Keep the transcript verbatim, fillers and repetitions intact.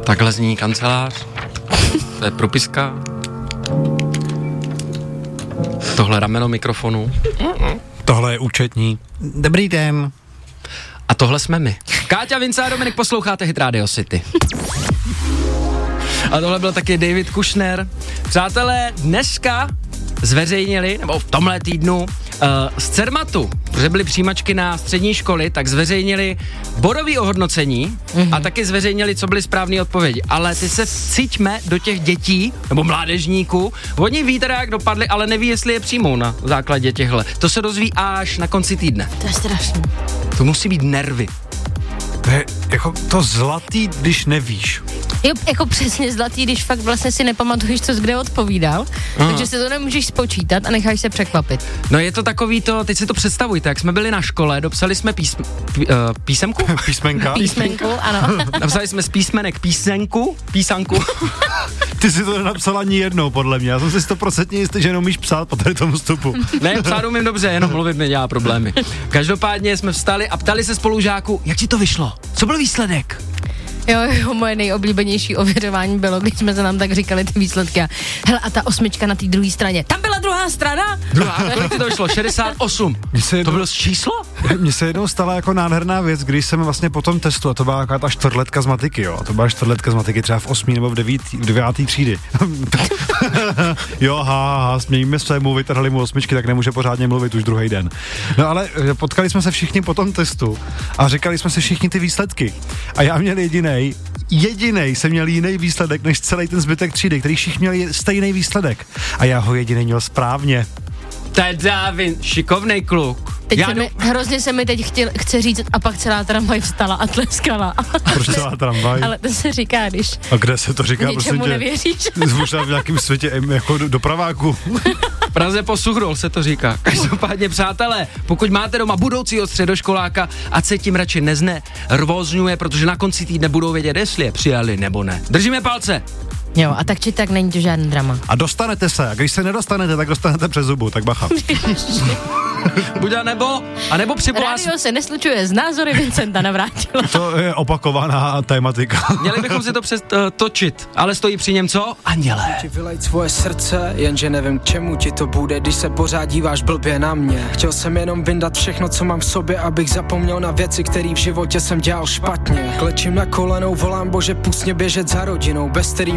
Takhle zní kancelář. To je propiska. Tohle rameno mikrofonu. Tohle je účetní. Dobrý den. A tohle jsme my. Káťa, Vince a Dominik, posloucháte Hit Radio City. A tohle byl taky David Kushner. Přátelé, dneska zveřejnili, nebo v tomhle týdnu, uh, z Cermatu, protože byly přijímačky na střední školy, tak zveřejnili bodové ohodnocení mm-hmm. a taky zveřejnili, co byly správné odpovědi. Ale ty se cíťme do těch dětí, nebo mládežníků, oni ví teda, jak dopadli, ale neví, jestli je přijmou na základě těchhle. To se dozví až na konci týdne. To je strašný. To musí být nervy. To je jako to zlatý, když nevíš. Jo, jako přesně zlatý, když fakt vlastně si nepamatuješ, co jsi kde odpovídal, Aha. takže si to nemůžeš spočítat a necháš se překvapit. No je to takový to, teď si to představujte, jak jsme byli na škole, dopsali jsme písm, pí, uh, písemku? Písmenka? Písmenku, ano. Napsali jsme z písmenek písenku, písanku. Ty si to nenapsala ani jednou, podle mě. Já jsem si stoprocentně jistý, že jenom umíš psát po tady tomu vstupu. Ne, psát umím dobře, jenom mluvit mi dělá problémy. Každopádně jsme vstali a ptali se spolužáků, jak ti to vyšlo? Co byl výsledek? Jo, jo, moje nejoblíbenější ověřování bylo, když jsme se nám tak říkali ty výsledky. A hele, a ta osmička na té druhé straně, tam byla druhá strana? Druhá, jak ti to vyšlo? šedesát osm. Jednou, to bylo číslo? Mně se jednou stala jako nádherná věc, když jsem vlastně po tom testu, a to byla taková ta čtvrtletka z matiky, jo, a to byla čtvrtletka z matiky třeba v osmý nebo v devítý, v devátý třídy. Jo, ha, ha, smějíme se mu, vytrhali mu osmičky, tak nemůže pořádně mluvit už druhý den. No ale potkali jsme se všichni po tom testu a říkali jsme si všichni ty výsledky. A já měl jedinej, jedinej jsem měl jiný výsledek než celý ten zbytek třídy, který všichni měli stejný výsledek. A já ho jedinej měl správně. Teda, vin, šikovnej kluk. Teď Já se jdu... mi, hrozně se mi teď chtěl, chce říct, a pak celá tramvaj vstala a tleskala. Proč celá tramvaj? Ale to se říká, když a kde se to říká? ničemu nevěříš. Možná v nějakém světě jako do, dopraváku. V Praze po Suchrol se to říká. Každopádně, přátelé, pokud máte doma budoucího středoškoláka, ať se tím radši neznervózňuje, protože na konci týdne budou vědět, jestli je přijali nebo ne. Držíme palce! Jo, a tak či tak není to žádný drama. A dostanete se, a když se nedostanete, tak dostanete přes zubu, tak bacha. Buď a nebo, a nebo přivolá... Radio se neslučuje z názory Vincenta Navrátila. To je opakovaná tématika. Měli bychom si to přest, uh, točit, ale stojí při něm co? Andělé. Ti vylejt svoje srdce, jenže nevím k čemu ti to bude, když se pořád díváš blbě na mě. Chtěl jsem jenom vyndat všechno, co mám v sobě, abych zapomněl na věci, které v životě jsem dělal špatně. Klečím na kolenou, volám Bože, pust mě běžet za rodinou, bez který